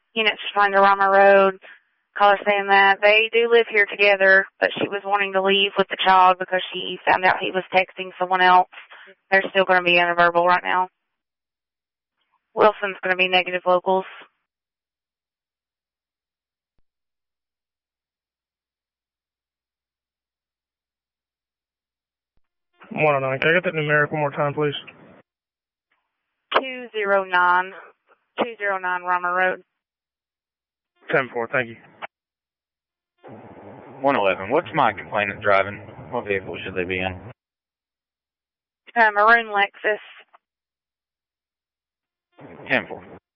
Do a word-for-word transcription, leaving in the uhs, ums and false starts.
units responding to Rama Road. Caller saying that they do live here together, but she was wanting to leave with the child because she found out he was texting someone else. They're still going to be in a verbal right now. Wilson's going to be negative locals. one oh nine. Can I get that numeric one more time, please? two zero nine. two zero nine Rama Road. ten four, thank you. one eleven. What's my complainant driving? What vehicle should they be in? Uh, maroon Lexus. ten four.